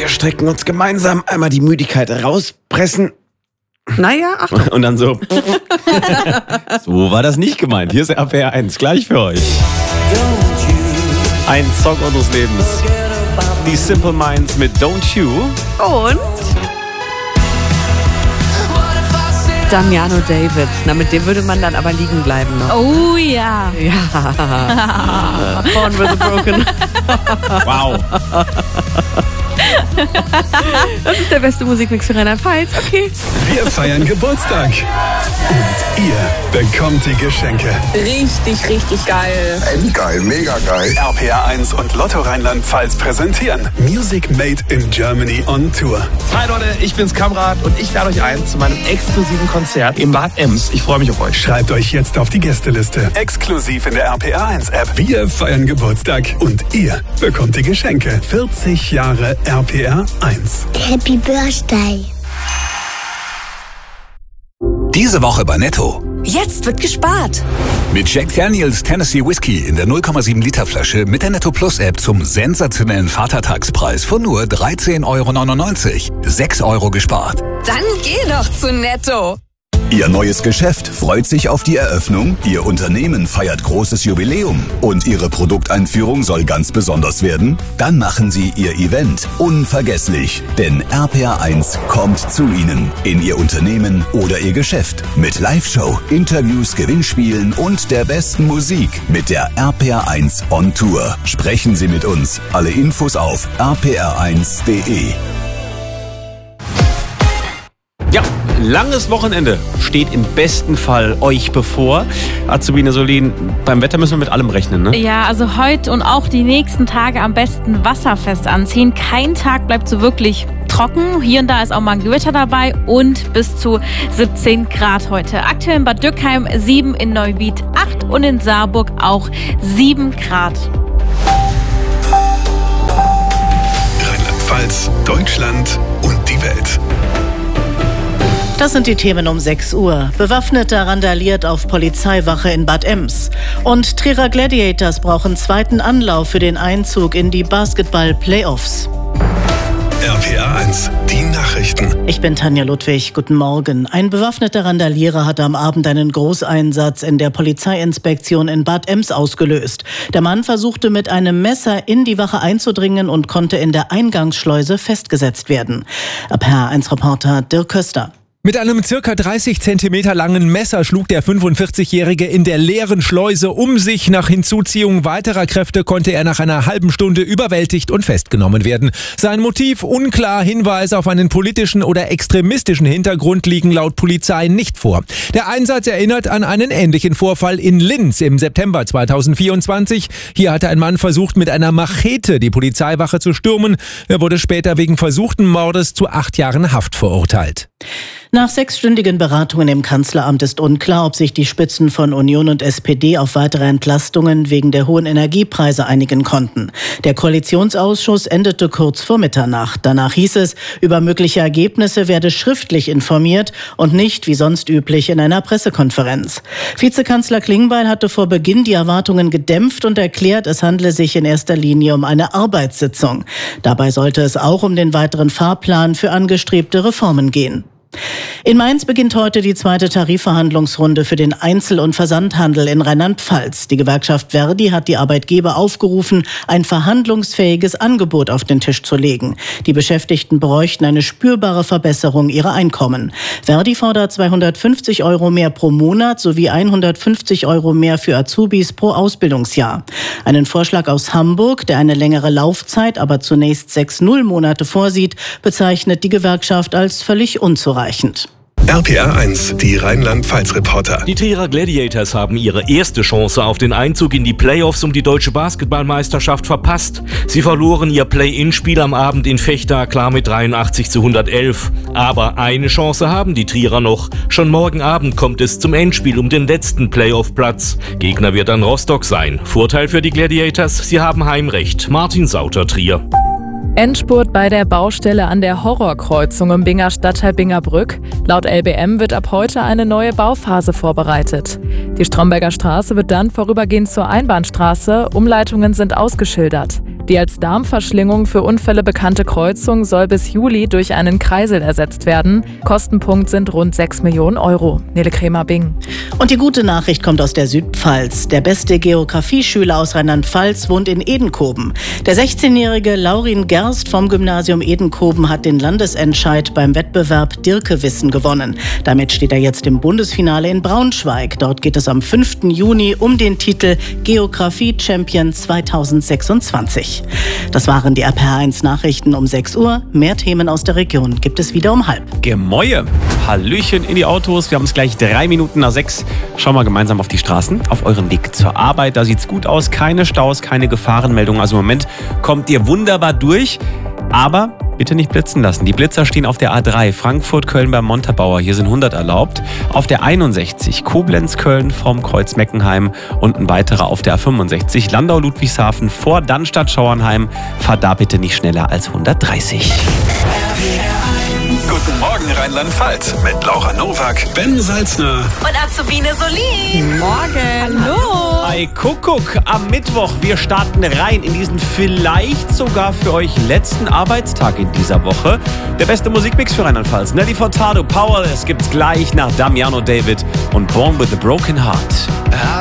wir strecken uns gemeinsam einmal die Müdigkeit rauspressen. Naja, Achtung. Und dann so. So war das nicht gemeint. Hier ist RPR 1, gleich für euch. Ein Song unseres Lebens. Die Simple Minds mit Don't You. Und Damiano David. Na, mit dem würde man dann aber liegen bleiben noch. Oh ja. Ja. Born with a Broken. Wow. Das ist der beste Musikmix für Rheinland-Pfalz. Okay. Wir feiern Geburtstag. Und ihr bekommt die Geschenke. Richtig, richtig geil. Geil, mega geil. RPR 1 und Lotto Rheinland-Pfalz präsentieren Music Made in Germany on Tour. Hi Leute, ich bin's Kamrat und ich lade euch ein zu meinem exklusiven Konzert in Bad Ems. Ich freue mich auf euch. Schreibt euch jetzt auf die Gästeliste. Exklusiv in der RPR 1 App. Wir feiern Geburtstag und ihr bekommt die Geschenke. 40 Jahre RPR 1. Happy Birthday. Diese Woche bei Netto. Jetzt wird gespart. Mit Jack Daniels Tennessee Whiskey in der 0,7 Liter Flasche mit der Netto Plus App zum sensationellen Vatertagspreis von nur 13,99 €. 6 € gespart. Dann geh doch zu Netto. Ihr neues Geschäft freut sich auf die Eröffnung, Ihr Unternehmen feiert großes Jubiläum und Ihre Produkteinführung soll ganz besonders werden? Dann machen Sie Ihr Event unvergesslich, denn RPR 1 kommt zu Ihnen, in Ihr Unternehmen oder Ihr Geschäft mit Live-Show, Interviews, Gewinnspielen und der besten Musik mit der RPR 1 on Tour. Sprechen Sie mit uns. Alle Infos auf rpr1.de. Ja, langes Wochenende steht im besten Fall euch bevor. Azubine Solin, beim Wetter müssen wir mit allem rechnen, ne? Ja, also heute und auch die nächsten Tage am besten wasserfest anziehen. Kein Tag bleibt so wirklich trocken. Hier und da ist auch mal ein Gewitter dabei und bis zu 17 Grad heute. Aktuell in Bad Dürkheim 7, in Neuwied 8 und in Saarburg auch 7 Grad. Rheinland-Pfalz, Deutschland und die Welt. Das sind die Themen um 6 Uhr. Bewaffneter randaliert auf Polizeiwache in Bad Ems. Und Trierer Gladiators brauchen zweiten Anlauf für den Einzug in die Basketball-Playoffs. RPR 1, die Nachrichten. Ich bin Tanja Ludwig. Guten Morgen. Ein bewaffneter Randalierer hat am Abend einen Großeinsatz in der Polizeiinspektion in Bad Ems ausgelöst. Der Mann versuchte mit einem Messer in die Wache einzudringen und konnte in der Eingangsschleuse festgesetzt werden. RPR 1-Reporter Dirk Köster. Mit einem circa 30 Zentimeter langen Messer schlug der 45-Jährige in der leeren Schleuse um sich. Nach Hinzuziehung weiterer Kräfte konnte er nach einer halben Stunde überwältigt und festgenommen werden. Sein Motiv unklar, Hinweise auf einen politischen oder extremistischen Hintergrund liegen laut Polizei nicht vor. Der Einsatz erinnert an einen ähnlichen Vorfall in Linz im September 2024. Hier hatte ein Mann versucht, mit einer Machete die Polizeiwache zu stürmen. Er wurde später wegen versuchten Mordes zu 8 Jahren Haft verurteilt. Nach 6-stündigen Beratungen im Kanzleramt ist unklar, ob sich die Spitzen von Union und SPD auf weitere Entlastungen wegen der hohen Energiepreise einigen konnten. Der Koalitionsausschuss endete kurz vor Mitternacht. Danach hieß es, über mögliche Ergebnisse werde schriftlich informiert und nicht wie sonst üblich in einer Pressekonferenz. Vizekanzler Klingbeil hatte vor Beginn die Erwartungen gedämpft und erklärt, es handle sich in erster Linie um eine Arbeitssitzung. Dabei sollte es auch um den weiteren Fahrplan für angestrebte Reformen gehen. In Mainz beginnt heute die zweite Tarifverhandlungsrunde für den Einzel- und Versandhandel in Rheinland-Pfalz. Die Gewerkschaft Verdi hat die Arbeitgeber aufgerufen, ein verhandlungsfähiges Angebot auf den Tisch zu legen. Die Beschäftigten bräuchten eine spürbare Verbesserung ihrer Einkommen. Verdi fordert 250 € mehr pro Monat sowie 150 € mehr für Azubis pro Ausbildungsjahr. Einen Vorschlag aus Hamburg, der eine längere Laufzeit, aber zunächst 6 Nullmonate vorsieht, bezeichnet die Gewerkschaft als völlig unzureichend. RPR 1, die Rheinland-Pfalz-Reporter. Die Trierer Gladiators haben ihre erste Chance auf den Einzug in die Playoffs um die deutsche Basketballmeisterschaft verpasst. Sie verloren ihr Play-In-Spiel am Abend in Vechta klar mit 83-111. Aber eine Chance haben die Trierer noch. Schon morgen Abend kommt es zum Endspiel um den letzten Playoff-Platz. Gegner wird dann Rostock sein. Vorteil für die Gladiators, sie haben Heimrecht. Martin Sauter, Trier. Endspurt bei der Baustelle an der Horrorkreuzung im Binger Stadtteil Bingerbrück. Laut LBM wird ab heute eine neue Bauphase vorbereitet. Die Stromberger Straße wird dann vorübergehend zur Einbahnstraße. Umleitungen sind ausgeschildert. Die als Darmverschlingung für Unfälle bekannte Kreuzung soll bis Juli durch einen Kreisel ersetzt werden. Kostenpunkt sind rund 6 Millionen Euro. Nele Kremer-Bing. Und die gute Nachricht kommt aus der Südpfalz. Der beste Geografieschüler aus Rheinland-Pfalz wohnt in Edenkoben. Der 16-jährige Laurin Gerst vom Gymnasium Edenkoben hat den Landesentscheid beim Wettbewerb Dirkewissen gewonnen. Damit steht er jetzt im Bundesfinale in Braunschweig. Dort geht es am 5. Juni um den Titel Geografie-Champion 2026. Das waren die RPR1 Nachrichten um 6 Uhr. Mehr Themen aus der Region gibt es wieder um 5:30. Gemäue. Hallöchen in die Autos. Wir haben es gleich 3 Minuten nach 6. Schauen wir gemeinsam auf die Straßen, auf euren Weg zur Arbeit. Da sieht's gut aus. Keine Staus, keine Gefahrenmeldungen. Also im Moment kommt ihr wunderbar durch. Aber bitte nicht blitzen lassen. Die Blitzer stehen auf der A3 Frankfurt-Köln beim Montabaur. Hier sind 100 erlaubt. Auf der 61 Koblenz-Köln vom Kreuz Meckenheim und ein weiterer auf der A65 Landau-Ludwigshafen vor Dannstadt-Schauernheim. Fahrt da bitte nicht schneller als 130. Guten Morgen Rheinland-Pfalz mit Laura Nowak, Ben Salzner und Azubine Solin. Morgen. Hallo. Ei, Kuckuck, am Mittwoch. Wir starten rein in diesen vielleicht sogar für euch letzten Arbeitstag in dieser Woche. Der beste Musikmix für Rheinland-Pfalz. Nelly Furtado, Powerless gibt's gleich nach Damiano David und Born with a Broken Heart.